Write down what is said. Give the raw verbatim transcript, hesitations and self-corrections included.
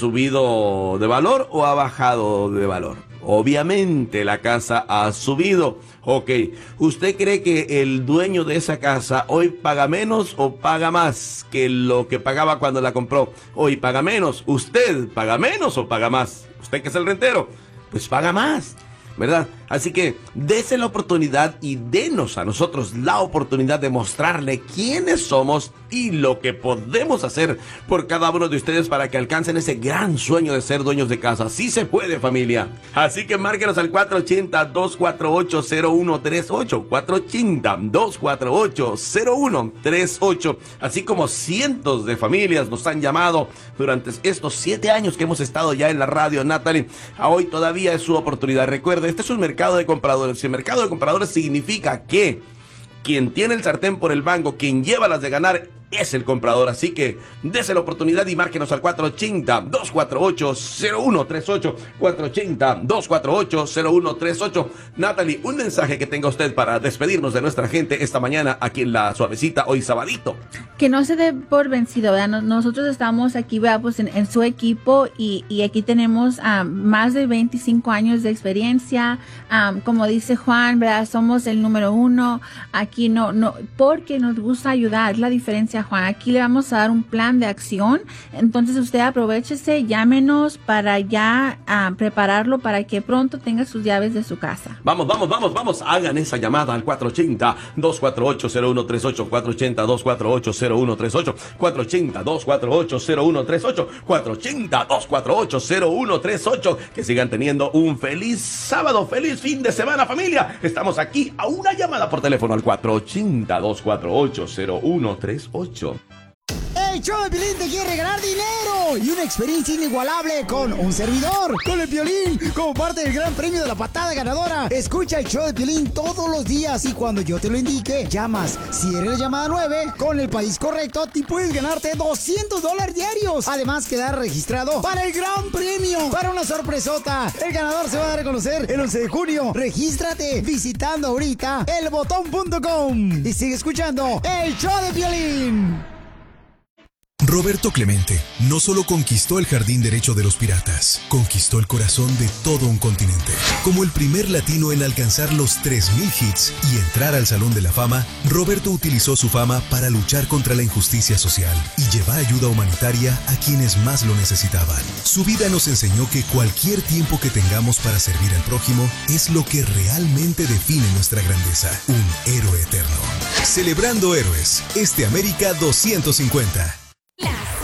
subido de valor o ha bajado de valor? Obviamente la casa ha subido. Ok, ¿usted cree que el dueño de esa casa hoy paga menos o paga más que lo que pagaba cuando la compró? Hoy paga menos. ¿Usted paga menos o paga más? ¿Usted que es el rentero? Pues paga más, ¿verdad? Así que dése la oportunidad y denos a nosotros la oportunidad de mostrarle quiénes somos y lo que podemos hacer por cada uno de ustedes para que alcancen ese gran sueño de ser dueños de casa. Sí se puede, familia. Así que márquenos al cuatro ocho cero, dos cuatro ocho, cero uno tres ocho, cuatro ocho cero, dos cuatro ocho, cero uno tres ocho. Así como cientos de familias nos han llamado durante estos siete años que hemos estado ya en la radio, Natalie. A hoy todavía es su oportunidad. Recuerde, este es un mercado de compradores. Y el mercado de compradores significa que quien tiene el sartén por el mango, quien lleva las de ganar, es el comprador. Así que dése la oportunidad y márquenos al cuatro ocho cero, dos cuatro ocho, cero uno tres ocho, cuatro ocho cero, dos cuatro ocho, cero uno tres ocho. Natalie, un mensaje que tenga usted para despedirnos de nuestra gente esta mañana aquí en La Suavecita, hoy sabadito. Que no se dé por vencido, ¿verdad? Nosotros estamos aquí, ¿verdad? Pues en, en su equipo y, y aquí tenemos um, más de veinticinco años de experiencia. Um, como dice Juan, ¿verdad? Somos el número uno. Aquí no, no, porque nos gusta ayudar, es la diferencia, Juan. Aquí le vamos a dar un plan de acción. Entonces usted aprovéchese, llámenos para ya uh, prepararlo para que pronto tenga sus llaves de su casa. Vamos, vamos, vamos, vamos. Hagan esa llamada al cuatro ocho cero, dos cuatro ocho, cero uno tres ocho, cuatro ocho cero, dos cuatro ocho, cero uno tres ocho, cuatro ocho cero, dos cuatro ocho, cero uno tres ocho, cuatro ocho cero, dos cuatro ocho, cero uno tres ocho. Que sigan teniendo un feliz sábado, feliz fin de semana, familia. Estamos aquí a una llamada por teléfono al cuatro ocho cero, dos cuatro ocho, cero uno tres ocho. El show de Piolín te quiere regalar dinero y una experiencia inigualable con un servidor, con el Piolín, como parte del gran premio de la patada ganadora. Escucha el show de Piolín todos los días y cuando yo te lo indique, llamas. Si eres la llamada nueve, con el país correcto, te puedes ganarte doscientos dólares diarios. Además, quedar registrado para el gran premio, para una sorpresota. El ganador se va a dar a conocer el once de junio. Regístrate visitando ahorita el botón punto com y sigue escuchando el show de Piolín. Roberto Clemente no solo conquistó el jardín derecho de los piratas, conquistó el corazón de todo un continente. Como el primer latino en alcanzar los tres mil hits y entrar al Salón de la Fama, Roberto utilizó su fama para luchar contra la injusticia social y llevar ayuda humanitaria a quienes más lo necesitaban. Su vida nos enseñó que cualquier tiempo que tengamos para servir al prójimo es lo que realmente define nuestra grandeza, un héroe eterno. Celebrando héroes, este América doscientos cincuenta.